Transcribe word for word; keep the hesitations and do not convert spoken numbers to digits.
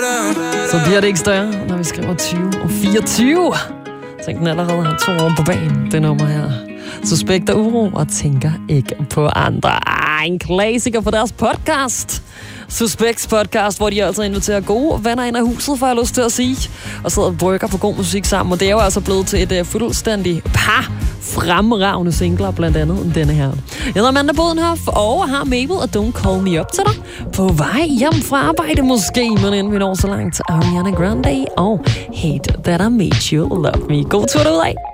Så bliver det ikke større, når vi skriver tyve og fireogtyve. Tænk, den allerede har to år på banen, det nummer her. Suspekt og uro og tænker ikke på andre. Ah, en klassiker for deres podcast. Suspects podcast, hvor de altså inviterer gode venner ind af huset, for jeg har lyst til at sige, og sidder og brygger på god musik sammen. Og det er jo altså blevet til et uh, fuldstændig par fremragende singler, blandt andet denne her. Jeg hedder Amanda Bodenhoff, og har Mabel og Don't Call Me Up til dig. På vej hjem fra arbejde måske, men inden vi når så langt, Ariana Grande og Hate That I Made You Love Me. God tur derudad.